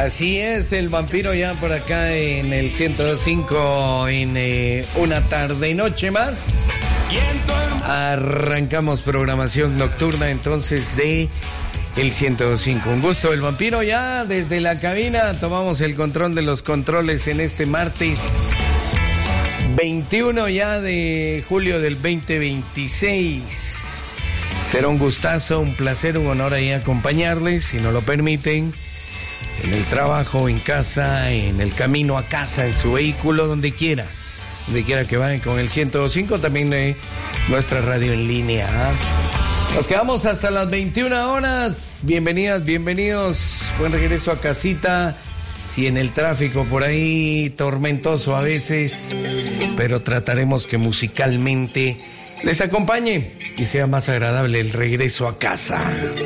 Así es, el vampiro ya por acá en el 102.5 en una tarde y noche más. Arrancamos programación nocturna entonces de el 102.5. Un gusto, el vampiro ya desde la cabina. Tomamos el control de los controles en este martes 21 ya de julio del 2026. Será un gustazo, un placer, un honor ahí acompañarles, si no lo permiten, en el trabajo, en casa, en el camino a casa, en su vehículo, donde quiera que vayan con el 102.5, también nuestra radio en línea. Nos quedamos hasta las 21 horas. Bienvenidas, bienvenidos. Buen regreso a casita. Sí, en el tráfico por ahí, tormentoso a veces, pero trataremos que musicalmente les acompañe y sea más agradable el regreso a casa.